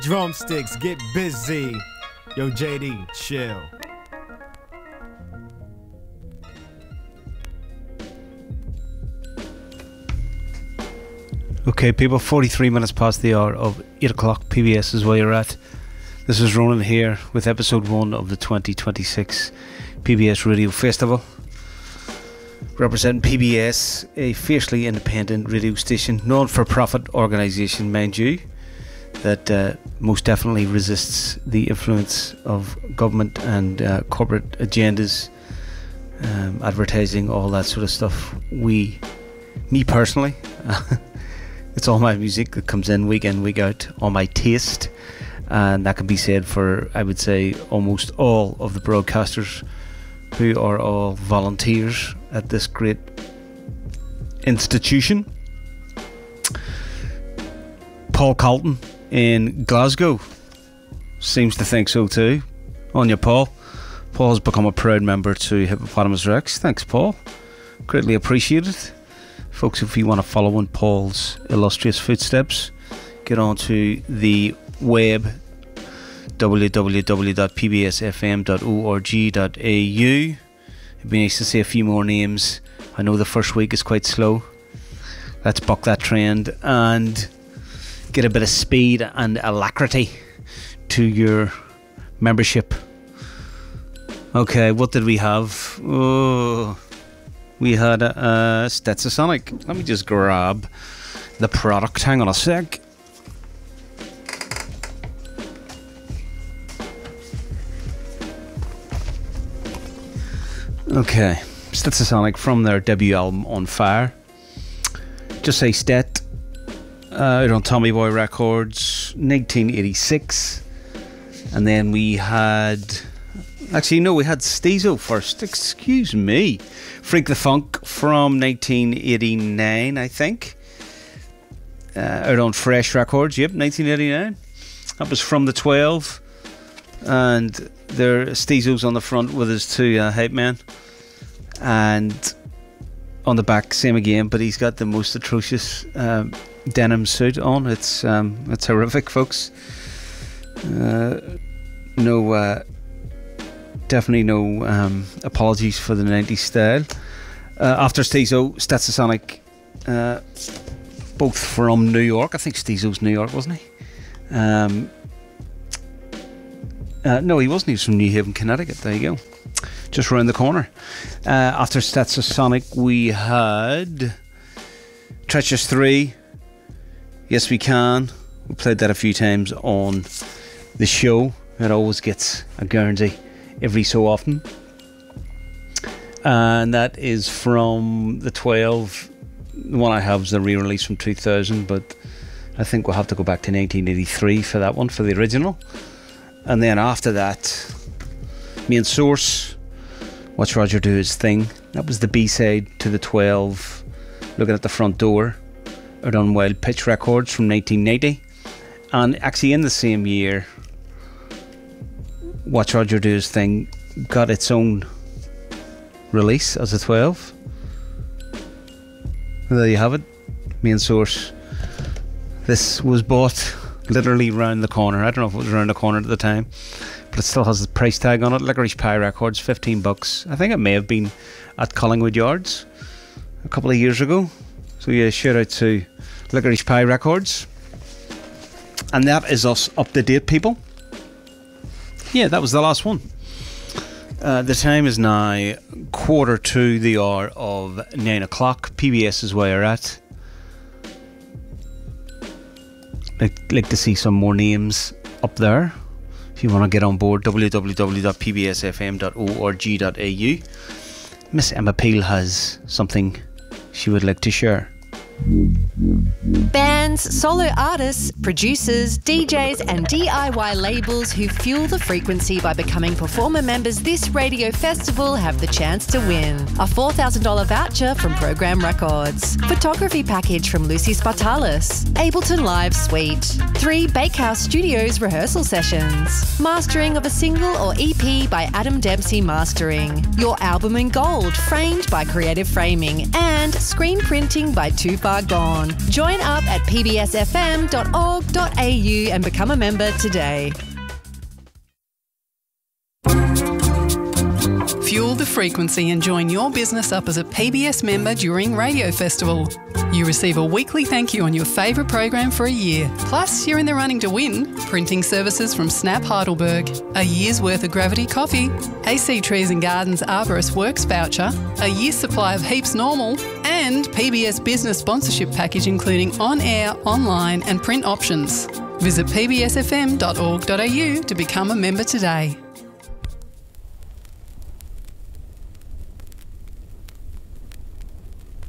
Drumsticks, get busy. Yo, JD, chill. Okay, people, 43 minutes past the hour of 8 o'clock. PBS is where you're at. This is Ronan here with episode 1 of the 2026 PBS Radio Festival. Representing PBS, a fiercely independent radio station, non-for-profit organisation, mind you, that most definitely resists the influence of government and corporate agendas, advertising, all that sort of stuff. Me personally, it's all my music that comes in week out, all my taste, and that can be said for, I would say, almost all of the broadcasters who are all volunteers at this great institution. Paul Carlton in Glasgow seems to think so too. On you, Paul. Paul has become a proud member to Hippopotamus Rex. Thanks, Paul. Greatly appreciated. Folks, if you want to follow in Paul's illustrious footsteps, get onto the web, www.pbsfm.org.au. It'd be nice to see a few more names. I know the first week is quite slow. Let's buck that trend and get a bit of speed and alacrity to your membership. Okay, what did we have? Oh, we had a Stetsasonic. Let me just grab the product. Hang on a sec. Okay, Stetsasonic from their debut album On Fire. Just say Stet. Out on Tommy Boy Records, 1986. And then we had... Actually, no, we had Steezo first. Excuse me. Freak the Funk from 1989, I think. Out on Fresh Records, yep, 1989. That was from the 12. And there, Steezo's on the front with his two hype men. And on the back, same again, but he's got the most atrocious denim suit on. It's horrific, folks. Definitely no apologies for the 90s style. After Steezo, Stetsasonic, both from New York. I think Steezo's New York, wasn't he? No, he wasn't. He was from New Haven, Connecticut. There you go. Just round the corner. After Stetsasonic, we had Treacherous 3. Yes, We Can. We played that a few times on the show. It always gets a Guernsey every so often. And that is from the 12. The one I have is a re-release from 2000, but I think we'll have to go back to 1983 for that one, for the original. And then after that, Main Source, Watch Roger Do His Thing. That was the B-side to the 12, Looking at the Front Door, out on Wild Pitch Records from 1990. And actually in the same year, Watch Roger Do His Thing got its own release as a 12. And there you have it, Main Source. This was bought literally round the corner. I don't know if it was around the corner at the time, but it still has the price tag on it. Licorice Pie Records, $15. I think it may have been at Collingwood Yards a couple of years ago. So yeah, shout out to Licorice Pie Records. And that is us up to date, people. Yeah, that was the last one. The time is now 9:15 o'clock. PBS is where you're at. Like to see some more names up there. If you want to get on board, www.pbsfm.org.au. Miss Emma Peel has something she would like to share. Bands, solo artists, producers, DJs and DIY labels who fuel the frequency by becoming performer members this radio festival have the chance to win a $4,000 voucher from Program Records, photography package from Lucy Spartalis, Ableton Live Suite, 3 Bakehouse Studios rehearsal sessions, mastering of a single or EP by Adam Dempsey Mastering, your album in gold framed by Creative Framing, and screen printing by 25 far gone. Join up at pbsfm.org.au and become a member today. Fuel the frequency and join your business up as a PBS member during Radio Festival. You receive a weekly thank you on your favourite program for a year. Plus, you're in the running to win printing services from Snap Heidelberg, a year's worth of Gravity Coffee, AC Trees and Gardens Arborist Works voucher, a year's supply of Heaps Normal, and PBS business sponsorship package including on-air, online and print options. Visit pbsfm.org.au to become a member today.